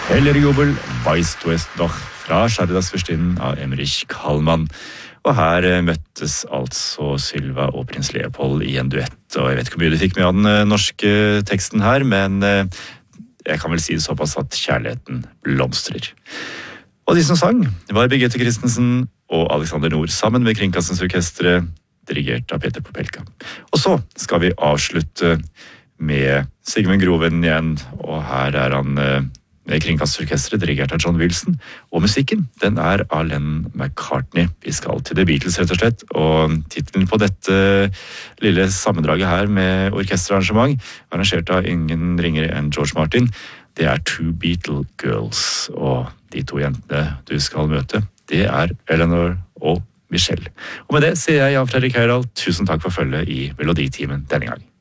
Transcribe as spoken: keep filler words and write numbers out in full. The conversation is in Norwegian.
Eller jubel, weißt du es doch, fra Skjærdagsfyrstinnen av Emmerich Kallmann. Og her møttes altså Sylva og prins Leopold i en duett, og jeg vet ikke hvor mye du fikk med av den norske teksten her, men jeg kan vel si det såpass at kjærligheten blomstrer. Og de som sang var Birgitte Christensen og Alexander Nord sammen med Kringkastingsorkestret, dirigert av Peter Popelka. Og så skal vi avslutte med Sigmund Groven igjen, og her er han med Kringkastingsorkestret, dirigert av John Wilson. Og musikken, den er av Lennon McCartney. Vi skal til The Beatles, rett og slett. Og titlen på dette lille sammendraget her med orkesterarrangement, arrangert av ingen ringere enn George Martin, det er Two Beatle Girls. Og de to jentene du skal møte, det er Eleanor og Michelle. Og med det sier jeg Jan Fredrik Høydahl, tusen takk for følget i Meloditimen denne gang.